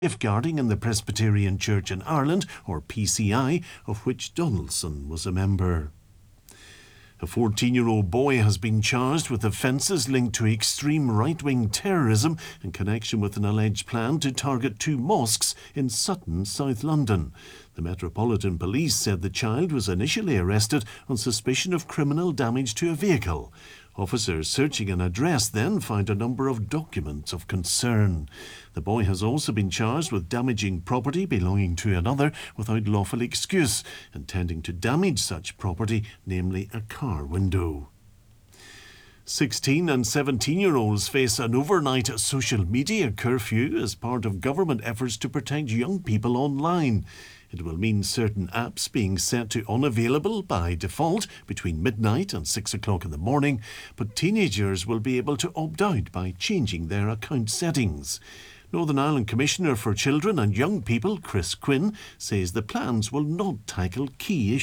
Safeguarding in the Presbyterian Church in Ireland, or PCI, of which Donaldson was a member. A 14-year-old boy has been charged with offences linked to extreme right-wing terrorism in connection with an alleged plan to target 2 mosques in Sutton, South London. The Metropolitan Police said the child was initially arrested on suspicion of criminal damage to a vehicle. Officers searching an address then found a number of documents of concern. The boy has also been charged with damaging property belonging to another without lawful excuse, intending to damage such property, namely a car window. 16 and 17-year-olds face an overnight social media curfew as part of government efforts to protect young people online. It will mean certain apps being set to unavailable by default between midnight and 6 o'clock in the morning, but teenagers will be able to opt out by changing their account settings. Northern Ireland Commissioner for Children and Young People, Chris Quinn, says the plans will not tackle key issues.